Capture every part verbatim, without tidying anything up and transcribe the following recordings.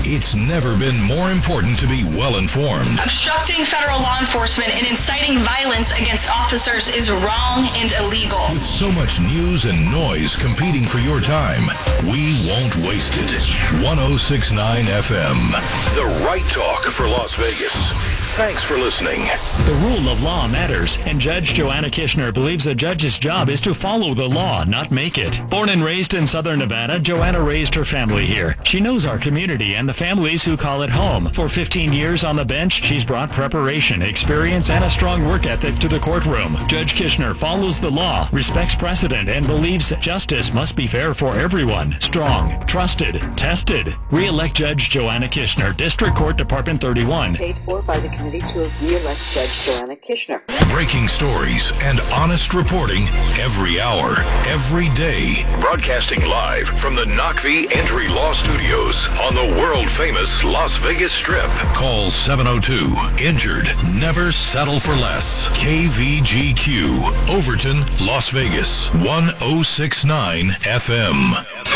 It's never been more important to be well-informed. Obstructing federal law enforcement and inciting violence against officers is wrong and illegal. With so much news and noise competing for your time, we won't waste it. one oh six point nine F M, the right talk for Las Vegas. Thanks for listening. The rule of law matters, and Judge Joanna Kishner believes a judge's job is to follow the law, not make it. Born and raised in Southern Nevada, Joanna raised her family here. She knows our community and the families who call it home. For fifteen years on the bench, she's brought preparation, experience, and a strong work ethic to the courtroom. Judge Kishner follows the law, respects precedent, and believes justice must be fair for everyone. Strong, trusted, tested. Re-elect Judge Joanna Kishner, District Court, Department thirty-one. Paid for by the committee to re-elect Judge Joanna Kishner. Breaking stories and honest reporting every hour, every day. Broadcasting live from the Knockvee Entry Law Studios on the world-famous Las Vegas Strip. Call seven oh two, injured. Never settle for less. K V G Q, Overton, Las Vegas, one oh six point nine F M.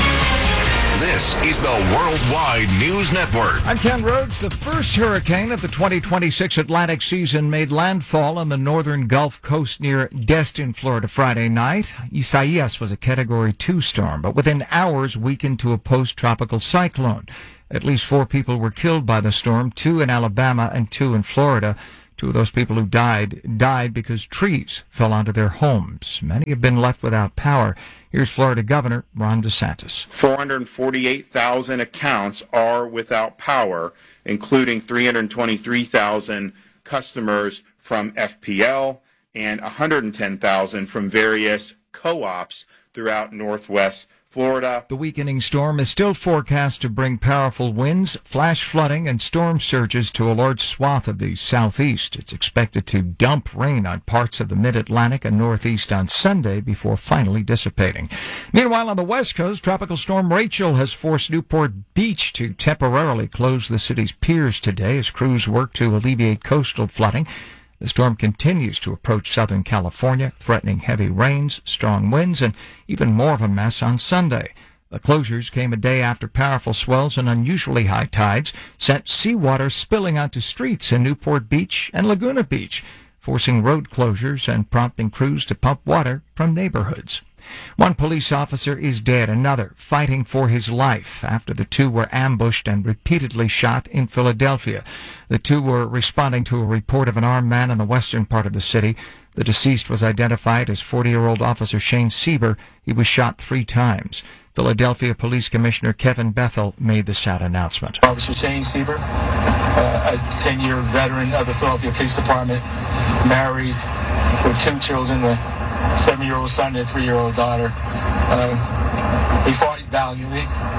This is the Worldwide News Network. I'm Ken Rhodes. The first hurricane of the twenty twenty-six Atlantic season made landfall on the northern Gulf Coast near Destin, Florida, Friday night. Isaias was a Category two storm, but within hours weakened to a post-tropical cyclone. At least four people were killed by the storm, two in Alabama and two in Florida. Two of those people who died died because trees fell onto their homes. Many have been left without power. Here's Florida Governor Ron DeSantis. four hundred forty-eight thousand accounts are without power, including three hundred twenty-three thousand customers from F P L and one hundred ten thousand from various co-ops throughout Northwest Florida. The weakening storm is still forecast to bring powerful winds, flash flooding, and storm surges to a large swath of the southeast. It's expected to dump rain on parts of the mid-Atlantic and northeast on Sunday before finally dissipating. Meanwhile, on the west coast, Tropical Storm Rachel has forced Newport Beach to temporarily close the city's piers today as crews work to alleviate coastal flooding. The storm continues to approach Southern California, threatening heavy rains, strong winds, and even more of a mess on Sunday. The closures came a day after powerful swells and unusually high tides sent seawater spilling onto streets in Newport Beach and Laguna Beach, forcing road closures and prompting crews to pump water from neighborhoods. One police officer is dead, another fighting for his life after the two were ambushed and repeatedly shot in Philadelphia. The two were responding to a report of an armed man in the western part of the city. The deceased was identified as forty-year-old Officer Shane Sieber. He was shot three times. Philadelphia Police Commissioner Kevin Bethel made the sad announcement. Officer Shane Sieber, uh, a ten-year veteran of the Philadelphia Police Department, married with two children, a seven-year-old son and a three-year-old daughter. Uh, he fought valiantly,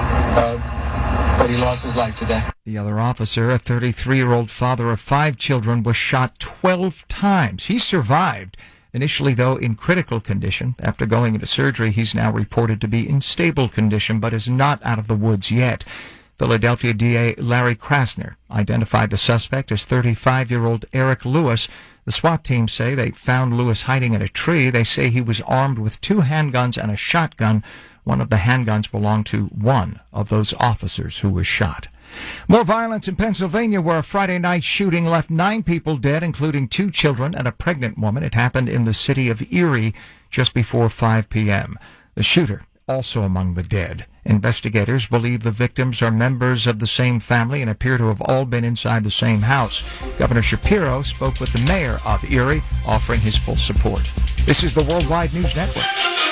uh, but he lost his life today. The other officer, a thirty-three-year-old father of five children, was shot twelve times. He survived. Initially, though, in critical condition. After going into surgery, he's now reported to be in stable condition, but is not out of the woods yet. Philadelphia D A Larry Krasner identified the suspect as thirty-five-year-old Eric Lewis. The SWAT team say they found Lewis hiding in a tree. They say he was armed with two handguns and a shotgun. One of the handguns belonged to one of those officers who was shot. More violence in Pennsylvania, where a Friday night shooting left nine people dead, including two children and a pregnant woman. It happened in the city of Erie just before five p.m. The shooter also among the dead. Investigators believe the victims are members of the same family and appear to have all been inside the same house. Governor Shapiro spoke with the mayor of Erie, offering his full support. This is the Worldwide News Network.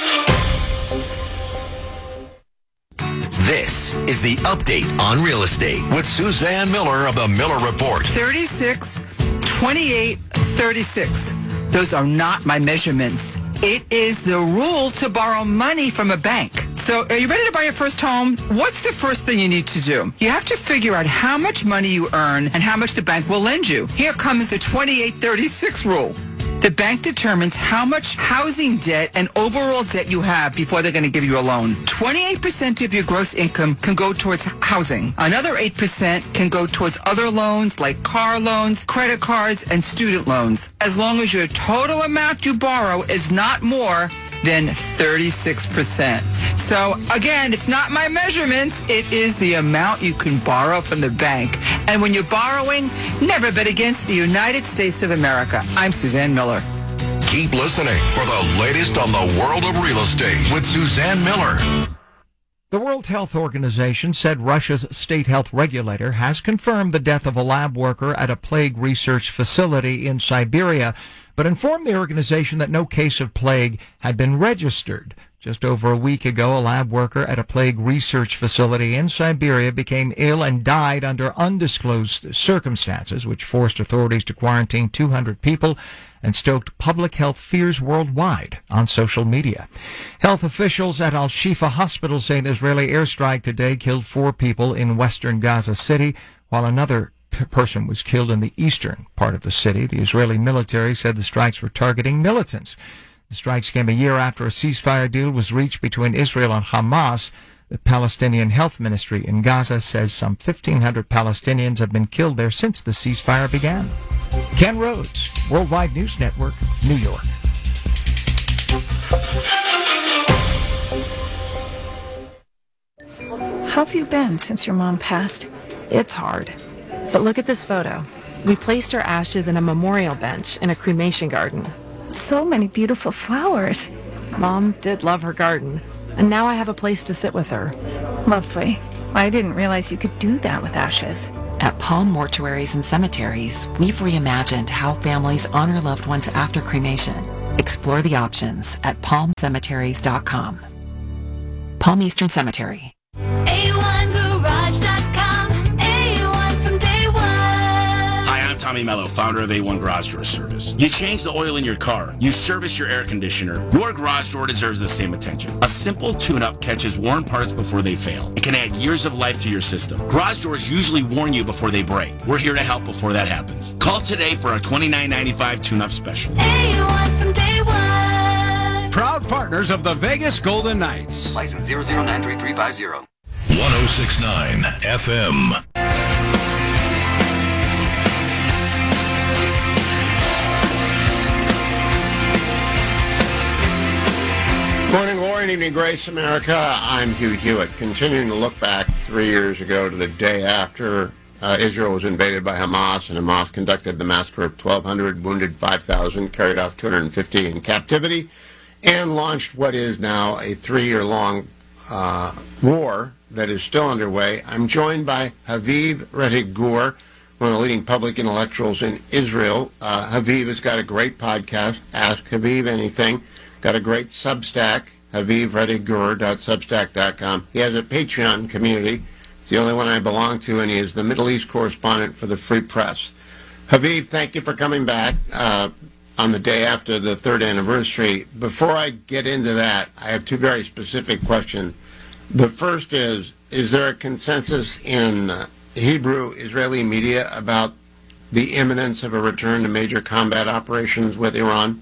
This is the Update on Real Estate with Suzanne Miller of the Miller Report. thirty-six, twenty-eight, thirty-six. Those are not my measurements. It is the rule to borrow money from a bank. So are you ready to buy your first home? What's the first thing you need to do? You have to figure out how much money you earn and how much the bank will lend you. Here comes the twenty-eight thirty-six rule. The bank determines how much housing debt and overall debt you have before they're going to give you a loan. twenty-eight percent of your gross income can go towards housing. Another eight percent can go towards other loans like car loans, credit cards, and student loans. As long as your total amount you borrow is not more than thirty-six percent. So again, it's not my measurements. It is the amount you can borrow from the bank. And when you're borrowing, never bet against the United States of America. I'm Suzanne Miller. Keep listening for the latest on the world of real estate with Suzanne Miller. The World Health Organization said Russia's state health regulator has confirmed the death of a lab worker at a plague research facility in Siberia, but informed the organization that no case of plague had been registered. Just over a week ago, a lab worker at a plague research facility in Siberia became ill and died under undisclosed circumstances, which forced authorities to quarantine two hundred people and stoked public health fears worldwide on social media. Health officials at Al-Shifa Hospital say an Israeli airstrike today killed four people in western Gaza City, while another p- person was killed in the eastern part of the city. The Israeli military said the strikes were targeting militants. The strikes came a year after a ceasefire deal was reached between Israel and Hamas. The Palestinian Health Ministry in Gaza says some fifteen hundred Palestinians have been killed there since the ceasefire began. Ken Rhodes, Worldwide News Network, New York. How have you been since your mom passed? It's hard. But look at this photo. We placed her ashes in a memorial bench in a cremation garden. So many beautiful flowers. Mom did love her garden, and now I have a place to sit with her. Lovely. I didn't realize you could do that with ashes. At Palm Mortuaries and Cemeteries, we've reimagined how families honor loved ones after cremation. Explore the options at palm cemeteries dot com. Palm Eastern Cemetery. A one garage dot com. A one from day one. Hi, I'm Tommy Mello, founder of A one Garage Door Service. You change the oil in your car. You service your air conditioner. Your garage door deserves the same attention. A simple tune-up catches worn parts before they fail. It can add years of life to your system. Garage doors usually warn you before they break. We're here to help before that happens. Call today for our twenty-nine ninety-five tune-up special. A one from day one. Proud partners of the Vegas Golden Knights. License zero zero nine three three five zero. one oh six point nine F M. Morning glory and evening grace, America. I'm Hugh Hewitt, continuing to look back three years ago to the day after uh, Israel was invaded by Hamas, and Hamas conducted the massacre of twelve hundred, wounded five thousand, carried off two hundred fifty in captivity, and launched what is now a three-year-long uh, war that is still underway. I'm joined by Haviv Rettig Gur, one of the leading public intellectuals in Israel. Uh, Haviv has got a great podcast, Ask Haviv Anything. Got a great Substack, haviv rettig gur dot substack dot com. He has a Patreon community. It's the only one I belong to, and he is the Middle East correspondent for the Free Press. Haviv, thank you for coming back uh, on the day after the third anniversary. Before I get into that, I have two very specific questions. The first is, is there a consensus in uh, Hebrew Israeli media about the imminence of a return to major combat operations with Iran?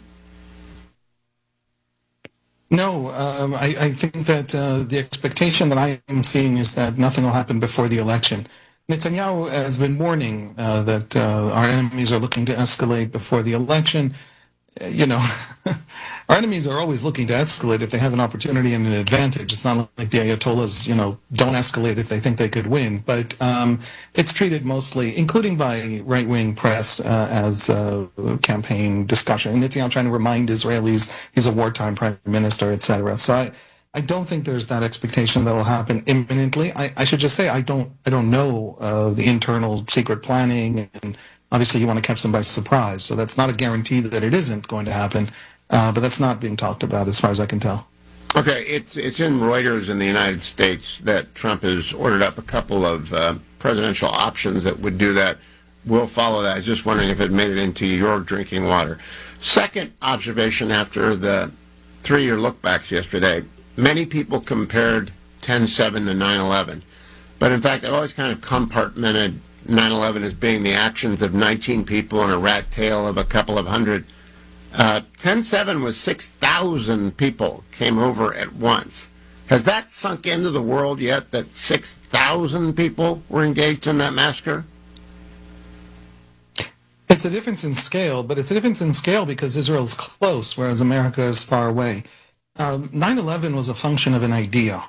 No, um, I, I think that uh, the expectation that I am seeing is that nothing will happen before the election. Netanyahu has been warning uh, that uh, our enemies are looking to escalate before the election. Uh, you know, our enemies are always looking to escalate if they have an opportunity and an advantage. It's not like the Ayatollahs, you know, don't escalate if they think they could win. But um, it's treated mostly, including by right-wing press, uh, as a campaign discussion. And Netanyahu trying to remind Israelis he's a wartime prime minister, et cetera. So I, I don't think there's that expectation that will happen imminently. I, I should just say I don't, I don't know uh, the internal secret planning, and obviously you want to catch them by surprise. So that's not a guarantee that it isn't going to happen. Uh, but that's not being talked about as far as I can tell. Okay, it's it's in Reuters in the United States that Trump has ordered up a couple of uh, presidential options that would do that. We'll follow that. I was just wondering if it made it into your drinking water. Second observation after the three-year look-backs yesterday, many people compared ten seven to nine eleven. But in fact, I've always kind of compartmented nine eleven as being the actions of nineteen people and a rat tail of a couple of hundred. Uh, ten seven was six thousand people came over at once. Has that sunk into the world yet, that six thousand people were engaged in that massacre? It's a difference in scale, but it's a difference in scale because Israel's close, whereas America is far away. um, nine eleven was a function of an idea.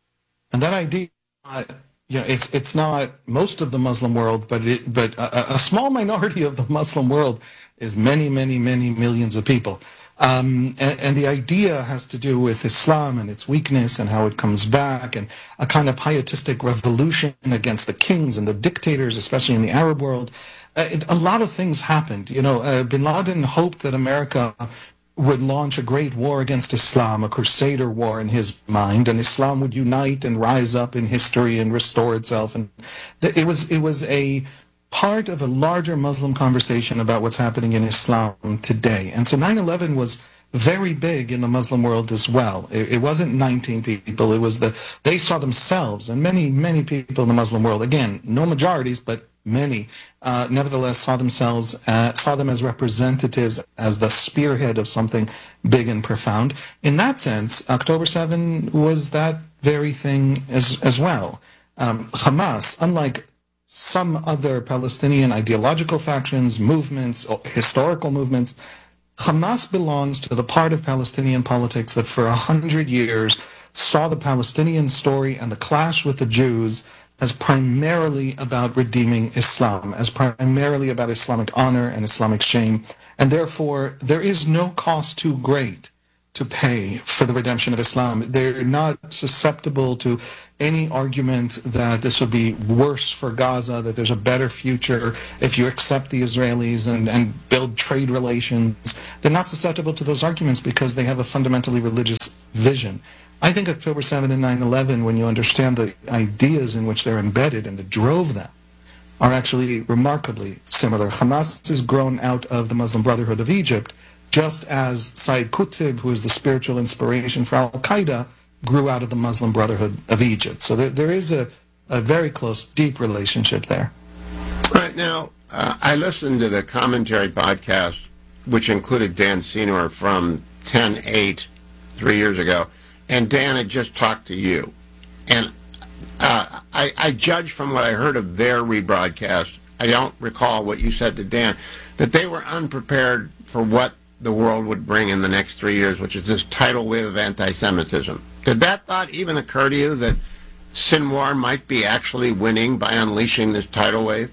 And that idea, uh, you know, it's it's not most of the Muslim world, but it, but a, a small minority of the Muslim world is many, many, many millions of people. Um, and, and the idea has to do with Islam and its weakness and how it comes back, and a kind of pietistic revolution against the kings and the dictators, especially in the Arab world. Uh, it, a lot of things happened. You know, uh, bin Laden hoped that America would launch a great war against Islam, a crusader war in his mind, and Islam would unite and rise up in history and restore itself. And it was it was a part of a larger Muslim conversation about what's happening in Islam today. And so nine eleven was very big in the Muslim world as well. It, it wasn't nineteen people. It was the, they saw themselves, and many, many people in the Muslim world, again, no majorities, but many, uh, nevertheless saw themselves, uh, saw them as representatives, as the spearhead of something big and profound. In that sense, October seventh was that very thing as, as well. Um, Hamas, unlike some other Palestinian ideological factions, movements, or historical movements, Hamas belongs to the part of Palestinian politics that for a hundred years saw the Palestinian story and the clash with the Jews as primarily about redeeming Islam, as primarily about Islamic honor and Islamic shame, and therefore there is no cost too great to pay for the redemption of Islam. They're not susceptible to any argument that this would be worse for Gaza, that there's a better future if you accept the Israelis and, and build trade relations. They're not susceptible to those arguments because they have a fundamentally religious vision. I think October seventh and nine eleven, when you understand the ideas in which they're embedded and that drove them, are actually remarkably similar. Hamas has grown out of the Muslim Brotherhood of Egypt, just as Sayyid Qutb, who is the spiritual inspiration for Al-Qaeda, grew out of the Muslim Brotherhood of Egypt. So there, there is a, a very close, deep relationship there. Right now, uh, I listened to the commentary podcast, which included Dan Senor from ten eight three years ago, and Dan had just talked to you. And uh, I, I judge from what I heard of their rebroadcast, I don't recall what you said to Dan, that they were unprepared for what the world would bring in the next three years, which is this tidal wave of anti-Semitism. Did that thought even occur to you, that Sinwar might be actually winning by unleashing this tidal wave?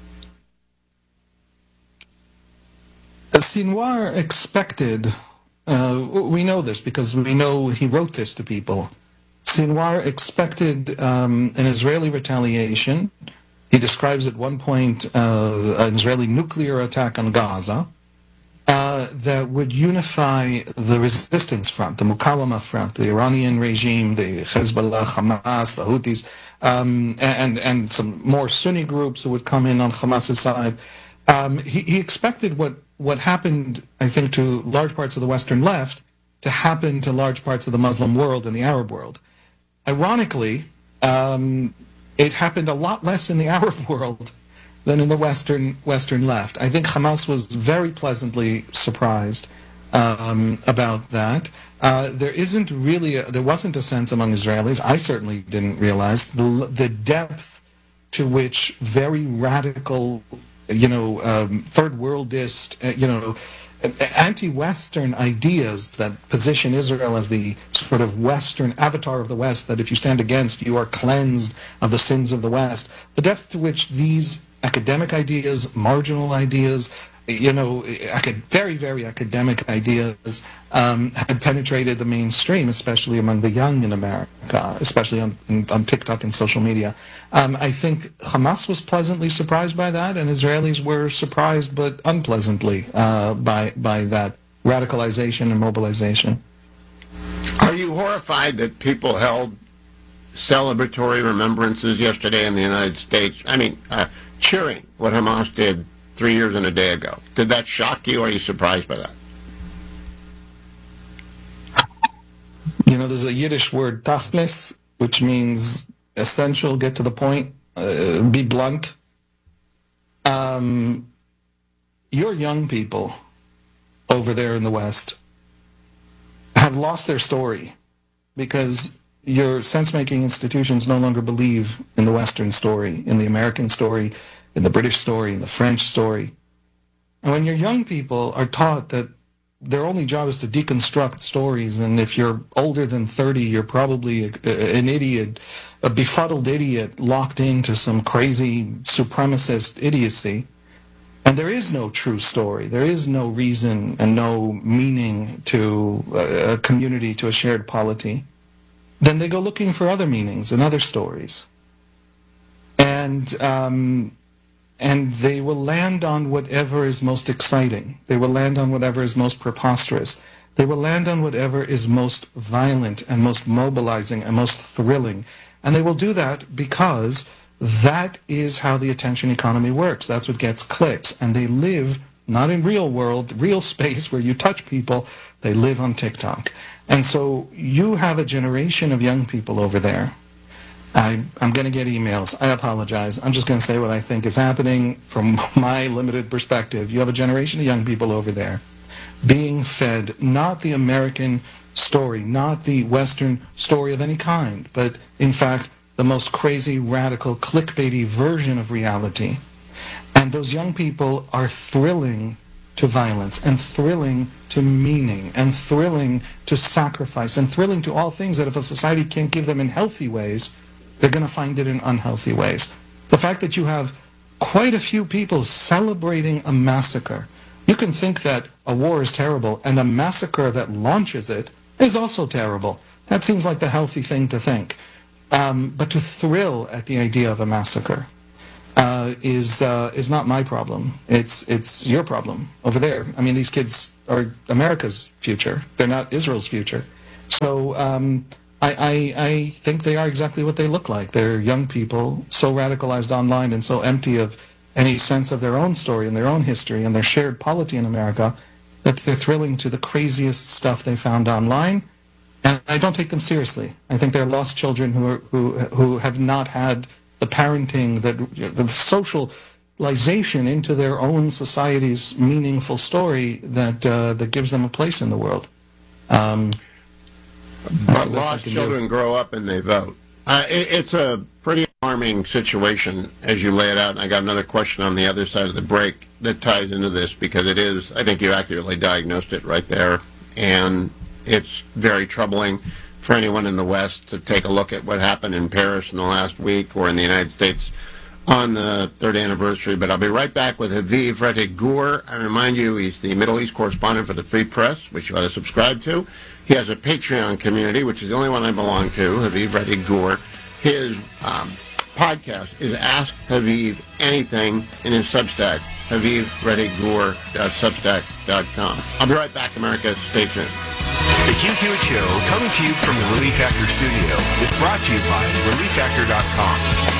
Sinwar expected, uh, we know this because we know he wrote this to people. Sinwar expected um, an Israeli retaliation. He describes at one point uh, an Israeli nuclear attack on Gaza. Uh, that would unify the resistance front, the Muqawama front, the Iranian regime, the Hezbollah, Hamas, the Houthis, um, and, and some more Sunni groups who would come in on Hamas's side. Um, he, he expected what, what happened, I think, to large parts of the Western left to happen to large parts of the Muslim world and the Arab world. Ironically, um, it happened a lot less in the Arab world than in the Western Western left. I think Hamas was very pleasantly surprised um, about that. Uh, there isn't really, a, there wasn't a sense among Israelis, I certainly didn't realize, the, the depth to which very radical, you know, um, third worldist, uh, you know, anti-Western ideas that position Israel as the sort of Western avatar of the West, that if you stand against, you are cleansed of the sins of the West. The depth to which these academic ideas, marginal ideas, you know, very, very academic ideas um, had penetrated the mainstream, especially among the young in America, especially on, on TikTok and social media. Um, I think Hamas was pleasantly surprised by that, and Israelis were surprised but unpleasantly uh, by, by that radicalization and mobilization. Are you horrified that people held celebratory remembrances yesterday in the United States? I mean, uh, cheering what Hamas did three years and a day ago. Did that shock you, or are you surprised by that? You know, there's a Yiddish word, tachlis, which means essential, get to the point, uh, be blunt. Um, your young people over there in the West have lost their story because your sense-making institutions no longer believe in the Western story, in the American story, in the British story, in the French story. And when your young people are taught that their only job is to deconstruct stories, and if you're older than thirty, you're probably a, a, an idiot, a befuddled idiot locked into some crazy supremacist idiocy. And there is no true story. There is no reason and no meaning to a, a community, to a shared polity. Then they go looking for other meanings and other stories. And um, and they will land on whatever is most exciting. They will land on whatever is most preposterous. They will land on whatever is most violent and most mobilizing and most thrilling. And they will do that because that is how the attention economy works. That's what gets clicks. And they live not in real world, real space where you touch people. They live on TikTok. And so you have a generation of young people over there. I, I'm going to get emails. I apologize. I'm just going to say what I think is happening from my limited perspective. You have a generation of young people over there being fed not the American story, not the Western story of any kind, but in fact the most crazy, radical, clickbaity version of reality. And those young people are thrilling to violence and thrilling to meaning and thrilling to sacrifice and thrilling to all things that if a society can't give them in healthy ways, they're going to find it in unhealthy ways. The fact that you have quite a few people celebrating a massacre. You can think that a war is terrible, and a massacre that launches it is also terrible. That seems like the healthy thing to think. Um, but to thrill at the idea of a massacre uh, is uh, is not my problem. It's it's your problem over there. I mean, these kids are America's future. They're not Israel's future. So um, I, I, I think they are exactly what they look like. They're young people, so radicalized online and so empty of any sense of their own story and their own history and their shared polity in America that they're thrilling to the craziest stuff they found online. And I don't take them seriously. I think they're lost children who are, who who have not had the parenting, the, the socialization into their own society's meaningful story that uh, that gives them a place in the world. Um, But lost children do. grow up and they vote. Uh, it, it's a pretty alarming situation as you lay it out. And I got another question on the other side of the break that ties into this because it is, I think you accurately diagnosed it right there. And it's very troubling for anyone in the West to take a look at what happened in Paris in the last week or in the United States on the third anniversary. But I'll be right back with Haviv Rettig Gur. I remind you, he's the Middle East correspondent for the Free Press, which you ought to subscribe to. He has a Patreon community, which is the only one I belong to, Haviv Rettig Gur. His um, podcast is Ask Haviv Anything in his Substack, haviv rettig gur dot substack dot com. I'll be right back, America. Stay tuned. The Hugh Hewitt Show, coming to you from the Relief Factor studio, is brought to you by relief factor dot com.